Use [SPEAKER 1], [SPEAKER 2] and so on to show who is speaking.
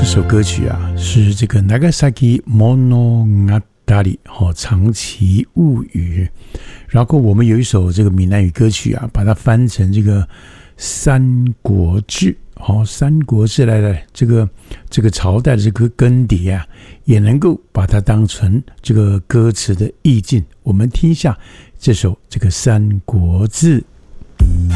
[SPEAKER 1] 这首歌曲啊，是这个 Nagasaki Monogatari 长崎物语。然后我们有一首这个闽南语歌曲啊，把它翻成这个三国志。三国志来这个朝代的这个更迭啊，也能够把它当成这个歌词的意境。我们听一下这首这个三国志。